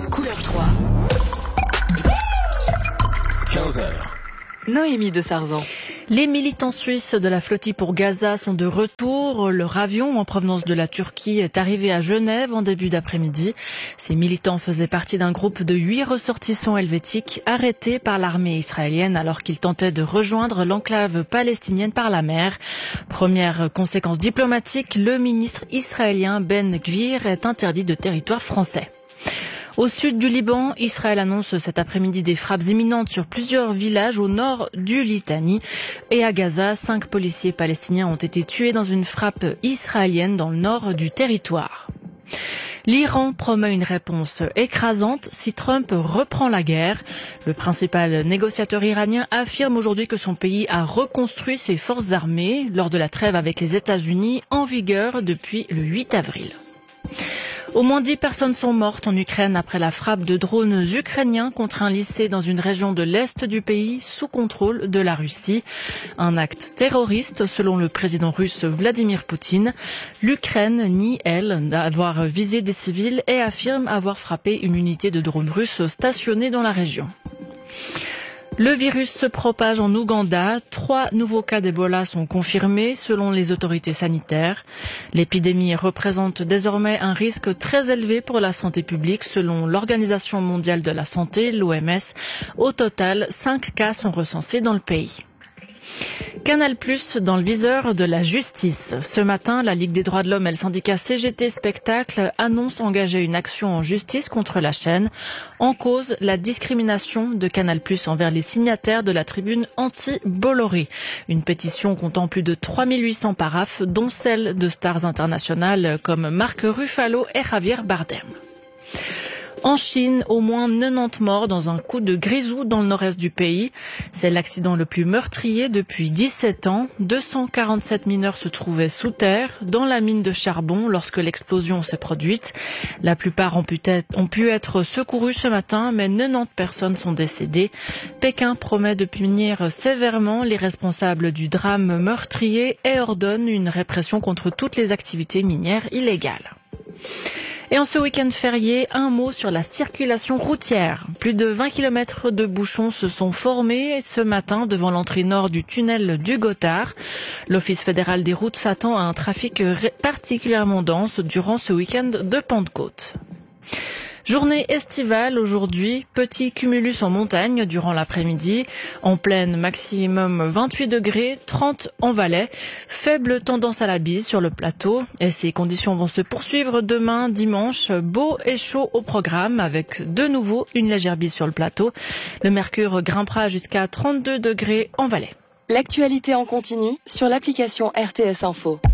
Couleur 3. 15h. Noémie de Sarzan. Les militants suisses de la flottille pour Gaza sont de retour. Leur avion en provenance de la Turquie est arrivé à Genève en début d'après-midi. Ces militants faisaient partie d'un groupe de 8 ressortissants helvétiques arrêtés par l'armée israélienne alors qu'ils tentaient de rejoindre l'enclave palestinienne par la mer. Première conséquence diplomatique, le ministre israélien Ben Gvir est interdit de territoire français. Au sud du Liban, Israël annonce cet après-midi des frappes imminentes sur plusieurs villages au nord du Litani. Et à Gaza, 5 policiers palestiniens ont été tués dans une frappe israélienne dans le nord du territoire. L'Iran promet une réponse écrasante si Trump reprend la guerre. Le principal négociateur iranien affirme aujourd'hui que son pays a reconstruit ses forces armées lors de la trêve avec les États-Unis en vigueur depuis le 8 avril. Au moins 10 personnes sont mortes en Ukraine après la frappe de drones ukrainiens contre un lycée dans une région de l'Est du pays sous contrôle de la Russie. Un acte terroriste selon le président russe Vladimir Poutine. L'Ukraine nie, elle, d'avoir visé des civils et affirme avoir frappé une unité de drones russes stationnée dans la région. Le virus se propage en Ouganda. 3 nouveaux cas d'Ebola sont confirmés selon les autorités sanitaires. L'épidémie représente désormais un risque très élevé pour la santé publique selon l'Organisation mondiale de la santé, l'OMS. Au total, 5 cas sont recensés dans le pays. Canal+ dans le viseur de la justice. Ce matin, la Ligue des droits de l'homme et le syndicat CGT Spectacle annoncent engager une action en justice contre la chaîne. En cause, la discrimination de Canal+ envers les signataires de la tribune anti-Bolloré. Une pétition comptant plus de 3800 paraphes, dont celle de stars internationales comme Marc Ruffalo et Javier Bardem. En Chine, au moins 90 morts dans un coup de grisou dans le nord-est du pays. C'est l'accident le plus meurtrier depuis 17 ans. 247 mineurs se trouvaient sous terre, dans la mine de charbon, lorsque l'explosion s'est produite. La plupart ont pu être secourus ce matin, mais 90 personnes sont décédées. Pékin promet de punir sévèrement les responsables du drame meurtrier et ordonne une répression contre toutes les activités minières illégales. Et en ce week-end férié, un mot sur la circulation routière. Plus de 20 km de bouchons se sont formés ce matin devant l'entrée nord du tunnel du Gothard. L'Office fédéral des routes s'attend à un trafic particulièrement dense durant ce week-end de Pentecôte. Journée estivale aujourd'hui, petit cumulus en montagne durant l'après-midi. En plaine, maximum 28 degrés, 30 en Valais. Faible tendance à la bise sur le plateau. Et ces conditions vont se poursuivre demain, dimanche. Beau et chaud au programme avec de nouveau une légère bise sur le plateau. Le mercure grimpera jusqu'à 32 degrés en Valais. L'actualité en continu sur l'application RTS Info.